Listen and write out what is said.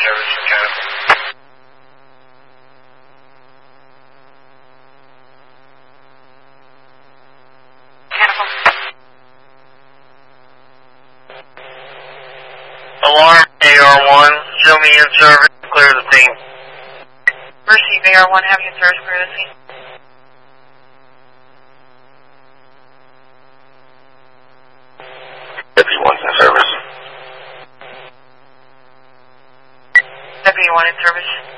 service mechanical. Mechanical. Alarm AR1, show me in service, clear the team. Receive AR1, have you in service, clear the scene. Deputy 1's in service. Deputy 1 in service.